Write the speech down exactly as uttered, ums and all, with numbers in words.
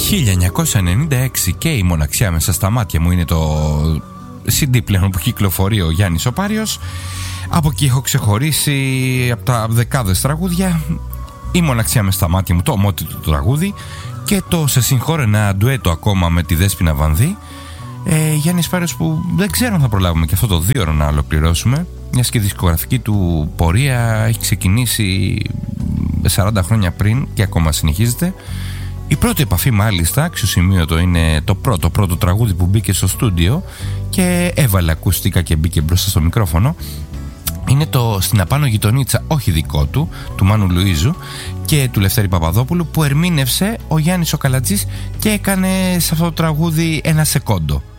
χίλια εννιακόσια ενενήντα έξι και η μοναξιά μέσα στα μάτια μου είναι το σι ντι πλέον που κυκλοφορεί ο Γιάννης ο Πάριος. Από εκεί έχω ξεχωρίσει από τα δεκάδες τραγούδια η μοναξιά μέσα στα μάτια μου, το ομότιτλο του τραγούδι, και το σε συγχώρε ένα ντουέτο ακόμα με τη Δέσποινα Βανδύ. ε, Γιάννης Πάριος που δεν ξέρω αν θα προλάβουμε και αυτό το δύο ώρο να ολοκληρώσουμε, μιας και η δισκογραφική του πορεία έχει ξεκινήσει σαράντα χρόνια πριν και ακόμα συνεχίζεται. Η πρώτη επαφή μάλιστα, αξιοσημείωτο, είναι το πρώτο πρώτο τραγούδι που μπήκε στο στούντιο και έβαλε ακουστικά και μπήκε μπροστά στο μικρόφωνο. Είναι το «Στην απάνω γειτονίτσα», όχι δικό του, του Μάνου Λουίζου και του Λευτέρη Παπαδόπουλου, που ερμήνευσε ο Γιάννης ο Καλατζής και έκανε σε αυτό το τραγούδι ένα σεκόντο.